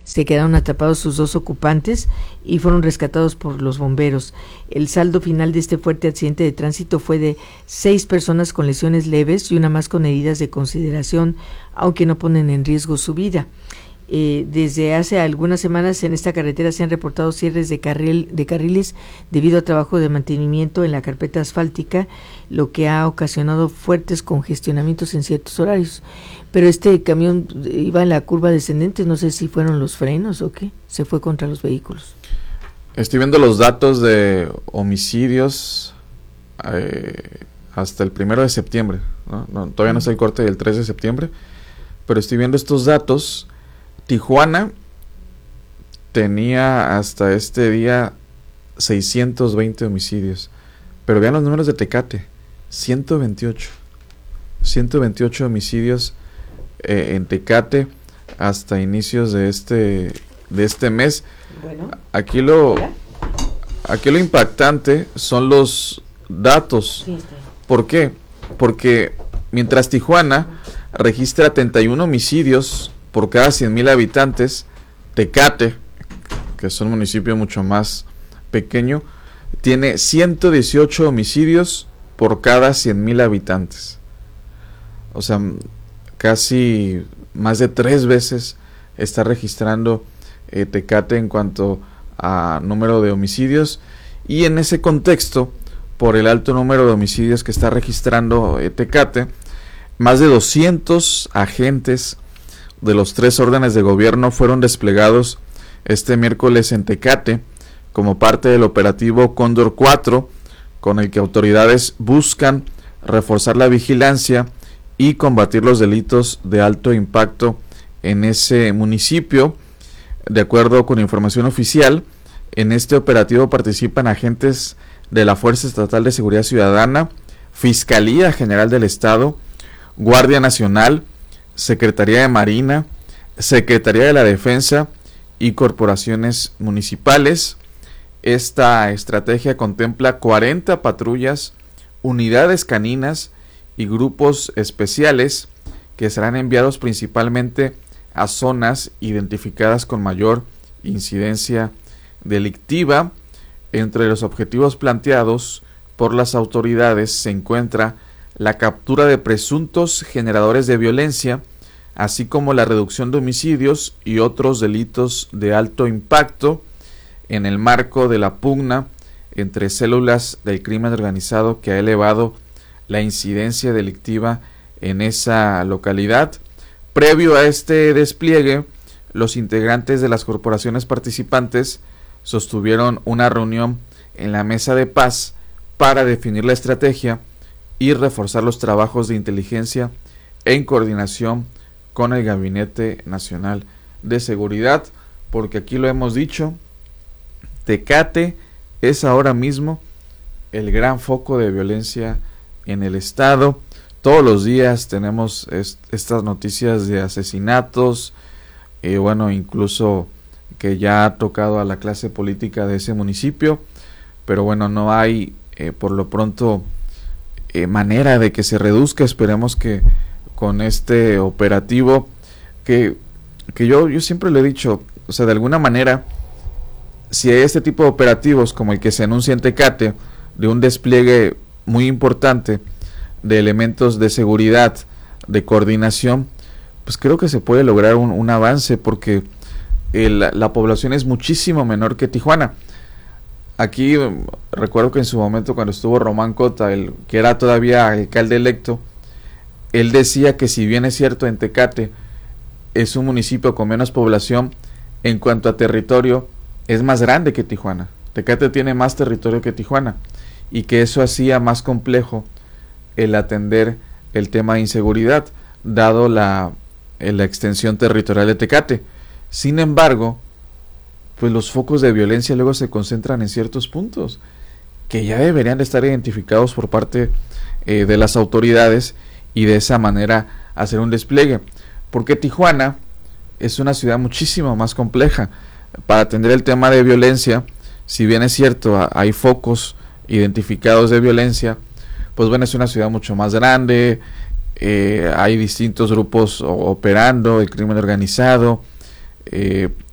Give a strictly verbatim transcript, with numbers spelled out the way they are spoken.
se quedaron atrapados sus dos ocupantes y fueron rescatados por los bomberos. El saldo final de este fuerte accidente de tránsito fue de seis personas con lesiones leves y una más con heridas de consideración, aunque no ponen en riesgo su vida. Eh, desde hace algunas semanas en esta carretera se han reportado cierres de, carril, de carriles debido a trabajo de mantenimiento en la carpeta asfáltica, lo que ha ocasionado fuertes congestionamientos en ciertos horarios. Pero este camión iba en la curva descendente, no sé si fueron los frenos o qué, se fue contra los vehículos. Estoy viendo los datos de homicidios eh, hasta el primero de septiembre, ¿no? No, todavía no está el corte del tres de septiembre, pero estoy viendo estos datos. Tijuana tenía hasta este día seiscientos veinte homicidios, pero vean los números de Tecate, ciento veintiocho homicidios eh, en Tecate hasta inicios de este de este mes. Bueno, aquí lo aquí lo impactante son los datos. ¿Por qué? Porque mientras Tijuana registra treinta y uno homicidios por cada cien mil habitantes, Tecate, que es un municipio mucho más pequeño, tiene ciento dieciocho homicidios por cada cien mil habitantes. O sea, casi más de tres veces está registrando eh, Tecate en cuanto a número de homicidios, y en ese contexto, por el alto número de homicidios que está registrando eh, Tecate, más de doscientos agentes de los tres órdenes de gobierno fueron desplegados este miércoles en Tecate como parte del operativo Cóndor cuatro, con el que autoridades buscan reforzar la vigilancia y combatir los delitos de alto impacto en ese municipio. De acuerdo con información oficial, en este operativo participan agentes de la Fuerza Estatal de Seguridad Ciudadana, Fiscalía General del Estado, Guardia Nacional, Secretaría de Marina, Secretaría de la Defensa y corporaciones municipales. Esta estrategia contempla cuarenta patrullas, unidades caninas y grupos especiales que serán enviados principalmente a zonas identificadas con mayor incidencia delictiva. Entre los objetivos planteados por las autoridades se encuentra la captura de presuntos generadores de violencia, así como la reducción de homicidios y otros delitos de alto impacto en el marco de la pugna entre células del crimen organizado que ha elevado la incidencia delictiva en esa localidad. Previo a este despliegue, los integrantes de las corporaciones participantes sostuvieron una reunión en la mesa de paz para definir la estrategia y reforzar los trabajos de inteligencia en coordinación con el Gabinete Nacional de Seguridad, porque aquí lo hemos dicho, Tecate es ahora mismo el gran foco de violencia en el estado. Todos los días tenemos est- estas noticias de asesinatos, y eh, bueno, incluso que ya ha tocado a la clase política de ese municipio, pero bueno, no hay eh, por lo pronto eh, manera de que se reduzca. Esperemos que con este operativo, que, que yo, yo siempre le he dicho, o sea, de alguna manera, si hay este tipo de operativos como el que se anuncia en Tecate, de un despliegue muy importante de elementos de seguridad, de coordinación, pues creo que se puede lograr un, un avance, porque el, la población es muchísimo menor que Tijuana. Aquí recuerdo que en su momento, cuando estuvo Román Cota, el que era todavía alcalde electo, él decía que si bien es cierto en Tecate es un municipio con menos población, en cuanto a territorio es más grande que Tijuana. Tecate tiene más territorio que Tijuana, y que eso hacía más complejo el atender el tema de inseguridad, dado la, la extensión territorial de Tecate. Sin embargo, pues los focos de violencia luego se concentran en ciertos puntos que ya deberían de estar identificados por parte eh, de las autoridades, y de esa manera hacer un despliegue, porque Tijuana es una ciudad muchísimo más compleja para atender el tema de violencia. Si bien es cierto, hay focos identificados de violencia, pues bueno, es una ciudad mucho más grande, eh, hay distintos grupos operando, el crimen organizado, eh,